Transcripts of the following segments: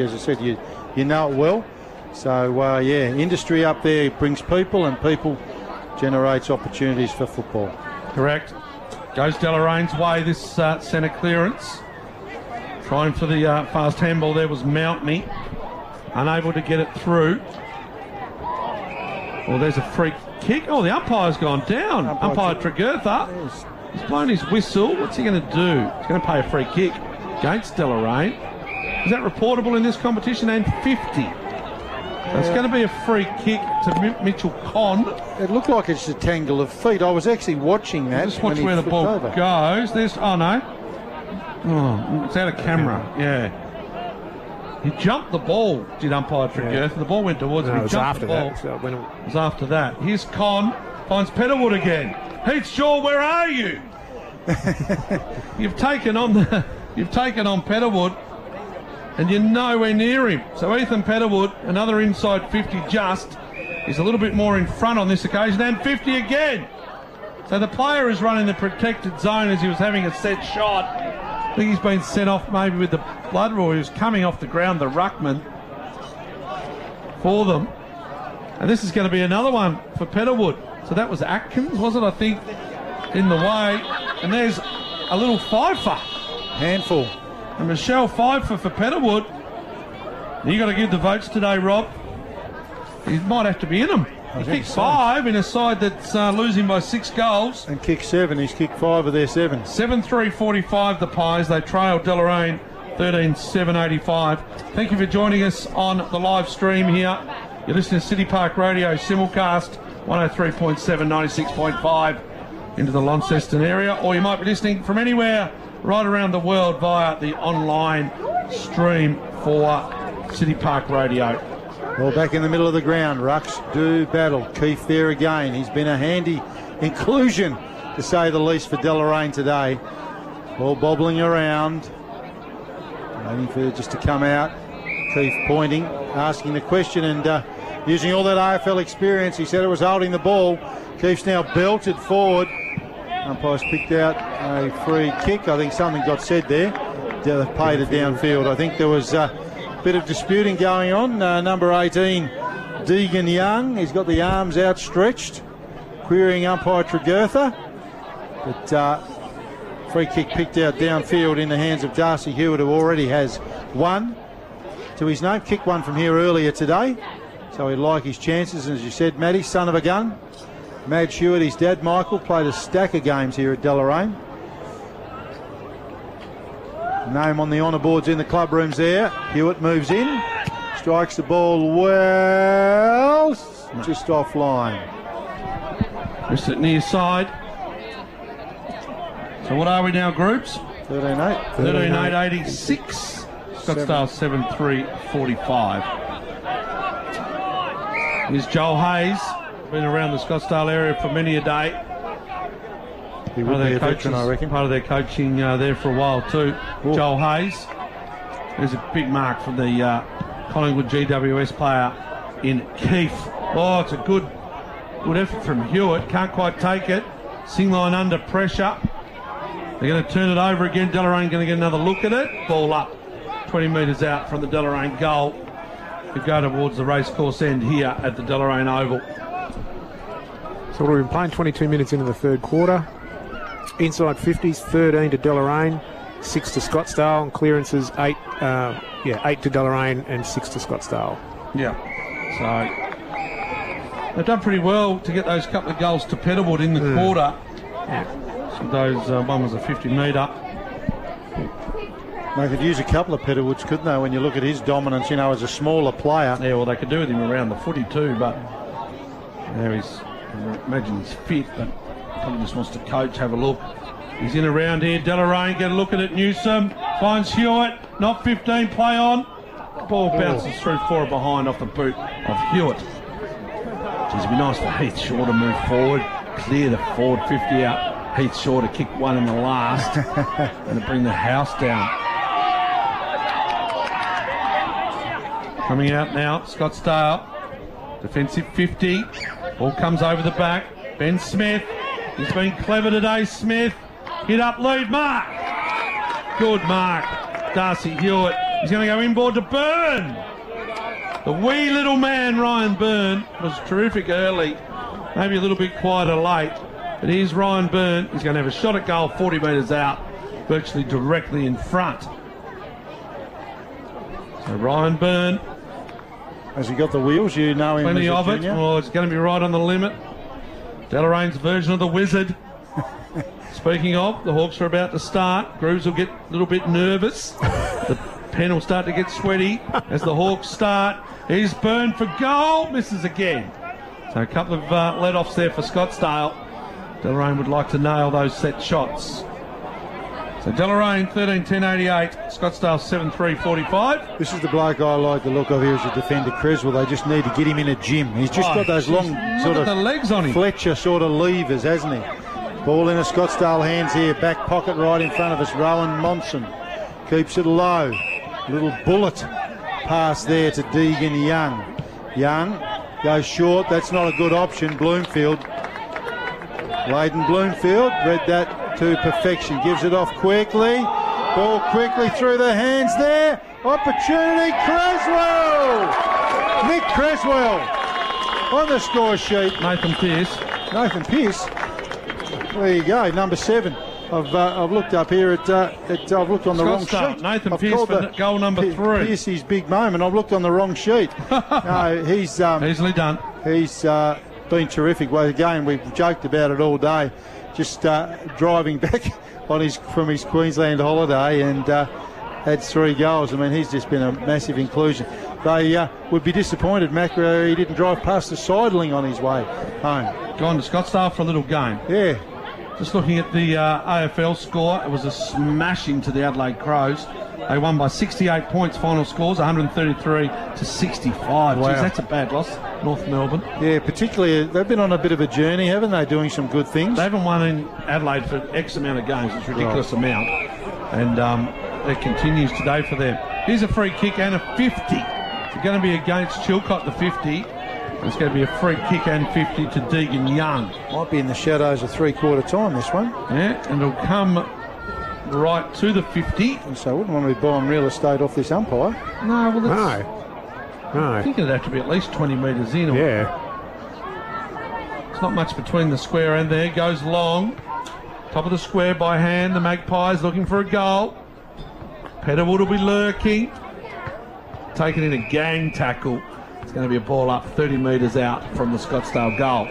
As I said, you know it well. So, yeah, industry up there brings people, and people generates opportunities for football. Correct. Goes Delorain's way, this centre clearance. Trying for the fast handball there was Mountney. Unable to get it through. Well, there's a free kick. Oh, the umpire's gone down. Umpire Tregurtha. He's blown his whistle. What's he going to do? He's going to pay a free kick against Delorain. Is that reportable in this competition? And 50. So it's going to be a free kick to Mitchell Conn. It looked like it's a tangle of feet. I was actually watching that. Just watch where the ball goes. There's, oh no. Oh, it's out of camera. Yeah. He jumped the ball, did umpire Tregurtha. The ball went towards him. He jumped the ball. It was after that. Here's Conn. Finds Petterwood again. Heath Shaw, where are you? You've taken on Petterwood, and you're nowhere near him. So Ethan Petterwood, another inside 50 just, is a little bit more in front on this occasion, and 50 again. So the player is running the protected zone as he was having a set shot. I think he's been sent off maybe with the blood, or he was coming off the ground, the ruckman, for them. And this is going to be another one for Petterwood. So that was Atkins, was it, I think, in the way. And there's a little Pfeiffer. Handful. And Michelle Pfeiffer for Petterwood. You got to give the votes today, Rob. He might have to be in them. He kicked 5 in a side that's losing by 6 goals. And kicked 7. He's kicked 5 of their 7. 7-3-45 the Pies. They trail Delorain 13-7-85. Thank you for joining us on the live stream here. You're listening to City Park Radio simulcast 103.7, 96.5 into the Launceston area, or you might be listening from anywhere right around the world via the online stream for City Park Radio. Well, back in the middle of the ground, Rucks do battle. Keith there again. He's been a handy inclusion, to say the least, for Delorain today. Ball bobbling around, waiting for it just to come out. Keith pointing, asking the question, and using all that AFL experience. He said it was holding the ball. Keith's now belted forward. Umpire's picked out a free kick. I think something got said there. They paid it downfield. I think there was a bit of disputing going on. Number 18, Deegan Young. He's got the arms outstretched, querying umpire Tregurtha. But free kick picked out downfield in the hands of Darcy Hewitt, who already has one to his name. Kicked one from here earlier today, so he'd like his chances. And as you said, Matty, son of a gun. Madge Hewitt, his dad Michael, played a stack of games here at Delorain. Name on the honour boards in the club rooms there. Hewitt moves in, strikes the ball well, just offline. Just at near side. So what are we now, groups? 13-8. 13-8-86. Scottsdale 7-3-45. Here's Joel Hayes. Been around the Scottsdale area for many a day. He would be a veteran, I reckon. Part of their coaching there for a while too. Ooh. Joel Hayes. There's a big mark from the Collingwood GWS player in Keith. Oh, it's a good effort from Hewitt. Can't quite take it. Singline under pressure. They're going to turn it over again. Delorain going to get another look at it. Ball up 20 metres out from the Delorain goal. We go towards the racecourse end here at the Delorain Oval. So we've been playing 22 minutes into the third quarter. Inside 50s, 13 to Delorain, 6 to Scottsdale, and clearances 8 to Delorain and 6 to Scottsdale. Yeah. So they've done pretty well to get those couple of goals to Petterwood in the quarter. Yeah. So those one was a 50-metre. They could use a couple of Petterwoods, couldn't they, when you look at his dominance, as a smaller player. Yeah, well, they could do with him around the footy too, but now I imagine he's fit, but probably just wants to coach, have a look. He's in around here. Delorain, get a look at it. Newsom finds Hewitt. Not 15, play on. Ball bounces through 4 behind off the boot of Hewitt. It'd be nice for Heath Shaw to move forward, clear the forward 50 out. Heath Shaw to kick one in the last and to bring the house down. Coming out now, Scottsdale. Defensive 50. Ball comes over the back. Ben Smith. He's been clever today, Smith. Hit up lead mark. Good mark. Darcy Hewitt He's going to go inboard to Byrne. The wee little man, Ryan Byrne, was terrific early. Maybe a little bit quieter late. But here's Ryan Byrne. He's going to have a shot at goal 40 metres out, virtually directly in front. So Ryan Byrne. Has he got the wheels? You know him. Plenty of it. Junior. It's going to be right on the limit. Delorain's version of the wizard. Speaking of, the Hawks are about to start. Grooves will get a little bit nervous. The pen will start to get sweaty as the Hawks start. Here's Byrne for goal. Misses again. So a couple of let-offs there for Scottsdale. Deloraine would like to nail those set shots. So Deloraine 13-10-88, Scottsdale 7-3-45. This is the bloke I like the look of here as a defender, Creswell. They just need to get him in a gym. He's just got those long sort of the legs on him. Fletcher sort of levers, hasn't he? Ball in a Scottsdale hands here, back pocket right in front of us. Rowan Monson keeps it low. Little bullet pass there to Deegan Young. Young goes short. That's not a good option. Bloomfield. Layden Bloomfield read that to perfection. Gives it off quickly. Ball quickly through the hands there. Opportunity. Creswell. Nick Creswell on the score sheet. Nathan Pearce. Nathan Pearce. There you go, number 7. I've looked up here at I've looked on the wrong sheet. Nathan Pearce for goal number 3. Pearce's big moment. I've looked on the wrong sheet. No, he's easily done. He's been terrific. Well, again, we've joked about it all day. Just driving back from his Queensland holiday and had 3 goals. I mean, he's just been a massive inclusion. They would be disappointed, Macra, he didn't drive past the sidling on his way home. Gone to Scottsdale for a little game. Yeah. Just looking at the AFL score, it was a smashing to the Adelaide Crows. They won by 68 points, final scores, 133-65. Wow. Jeez, that's a bad loss, North Melbourne. Yeah, particularly, they've been on a bit of a journey, haven't they, doing some good things? They haven't won in Adelaide for X amount of games. It's a ridiculous amount. And it continues today for them. Here's a free kick and a 50. It's going to be against Chilcott, the 50. It's going to be a free kick and 50 to Deegan Young. Might be in the shadows of 3/4 time, this one. Yeah, and it'll come right to the 50. And so I wouldn't want to be buying real estate off this umpire. No, well, No. I think it'd have to be at least 20 metres in. Yeah. It's not much between the square and there. Goes long. Top of the square by hand. The Magpies looking for a goal. Petterwood will be lurking. Taken in a gang tackle. It's going to be a ball up 30 metres out from the Scottsdale goal.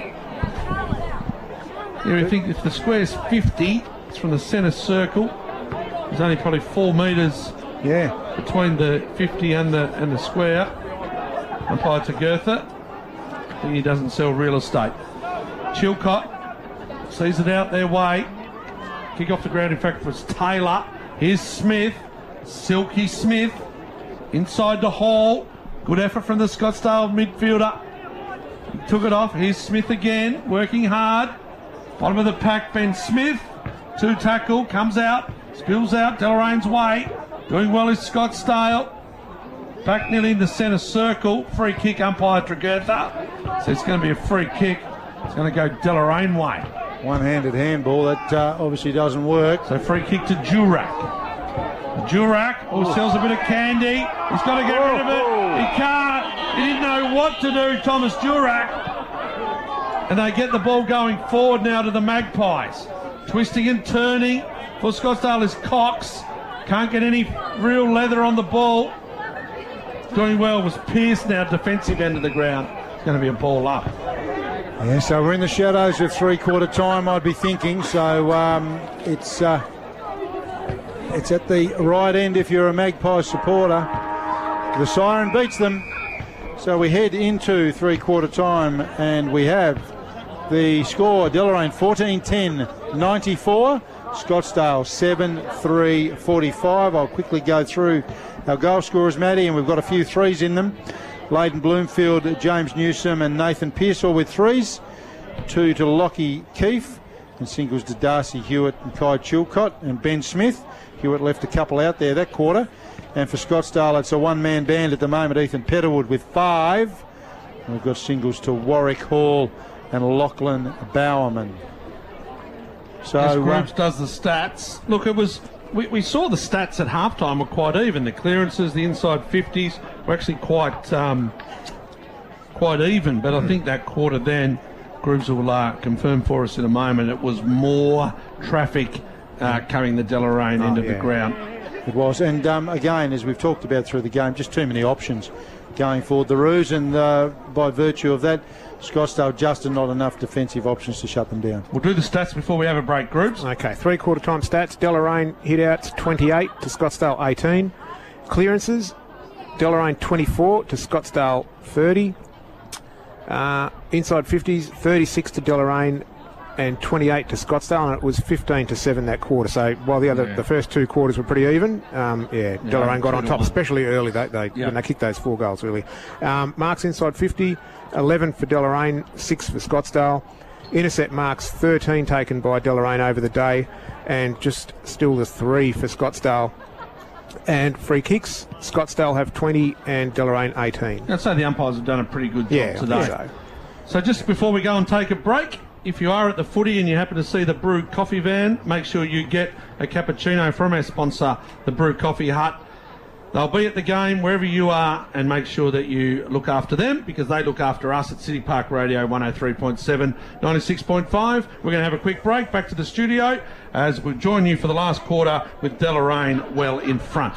You think if the square's 50, it's from the centre circle. There's only probably 4 metres between the 50 and the square. Umpire Tagurtha. I think he doesn't sell real estate. Chilcott sees it out their way. Kick off the ground, in fact, was Taylor. Here's Smith. Silky Smith. Inside the hole. Good effort from the Scottsdale midfielder. He took it off. Here's Smith again, working hard. Bottom of the pack, Ben Smith. 2 tackle, comes out, spills out Delorain's way. Doing well is Scottsdale. Back nearly in the centre circle. Free kick, umpire Tagurtha. So it's going to be a free kick. It's going to go Deloraine way. One-handed handball, that obviously doesn't work. So free kick to Jurak. Jurak sells a bit of candy. He's got to get rid of it. He can't. He didn't know what to do, Thomas Jurak. And they get the ball going forward now to the Magpies. Twisting and turning for Scottsdale is Cox. Can't get any real leather on the ball. Doing well was Pearce now, defensive end of the ground. It's going to be a ball up. Yeah, so we're in the shadows of 3/4 time, I'd be thinking. So it's at the right end if you're a Magpie supporter. The siren beats them. So we head into 3/4 time and we have the score, Deloraine 14-10-94, Scottsdale 7-3-45. I'll quickly go through our goal scorers, Matty, and we've got a few threes in them. Layden Bloomfield, James Newsom and Nathan Pearce all with threes. 2 to Lockie Keefe and singles to Darcy Hewitt and Kai Chilcott and Ben Smith. Hewitt left a couple out there that quarter. And for Scottsdale, it's a one-man band at the moment. Ethan Petterwood with 5. And we've got singles to Warwick Hall and Lachlan Bowerman. So this group does the stats. Look, it was we saw the stats at halftime were quite even. The clearances, the inside 50s were actually quite even. But I think that quarter then, Grooves will confirm for us in a moment, it was more traffic carrying the Deloraine into the ground. It was. And again, as we've talked about through the game, just too many options going forward. The Roos, and by virtue of that, Scottsdale just not enough defensive options to shut them down. We'll do the stats before we have a break, Groups. Okay, three-quarter time stats. Deloraine hit-outs 28 to Scottsdale 18. Clearances, Deloraine 24 to Scottsdale 30. Inside 50s, 36 to Deloraine and 28 to Scottsdale, and it was 15-7 that quarter. So while the first two quarters were pretty even, Deloraine got on top, especially early. When they kicked those 4 goals early. Marks inside 50, 11 for Deloraine, 6 for Scottsdale. Intercept marks 13 taken by Deloraine over the day, and just still the 3 for Scottsdale. And free kicks, Scottsdale have 20 and Deloraine 18. I'd say the umpires have done a pretty good job today. So just before we go and take a break, if you are at the footy and you happen to see the Brew Coffee van, make sure you get a cappuccino from our sponsor, the Brew Coffee Hut. They'll be at the game wherever you are, and make sure that you look after them, because they look after us at City Park Radio 103.7, 96.5. We're going to have a quick break, back to the studio, as we join you for the last quarter with Deloraine well in front.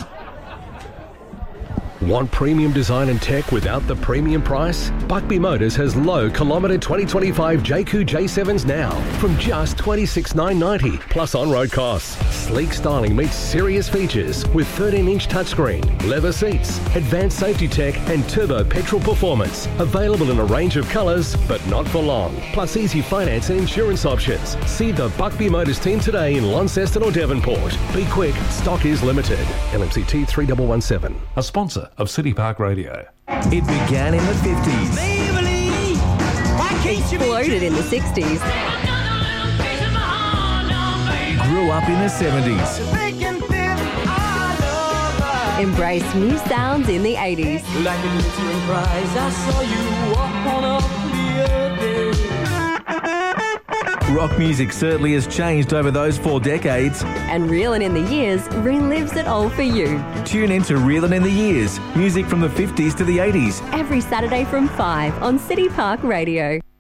Want premium design and tech without the premium price? Buckby Motors has low kilometre 2025 JQ J7s now from just $26,990 plus on-road costs. Sleek styling meets serious features with 13-inch touchscreen, leather seats, advanced safety tech and turbo petrol performance. Available in a range of colours, but not for long. Plus easy finance and insurance options. See the Buckby Motors team today in Launceston or Devonport. Be quick, stock is limited. LMCT 3117. A sponsor of City Park Radio. It began in the 50s. Exploded in the 60s. Grew up in the 70s. Embraced new sounds in the 80s. Like a new surprise, I saw you walk on a clear day. Rock music certainly has changed over those 4 decades. And Reelin' in the Years relives it all for you. Tune in to Reelin' in the Years, music from the 50s to the 80s. Every Saturday from 5 on City Park Radio.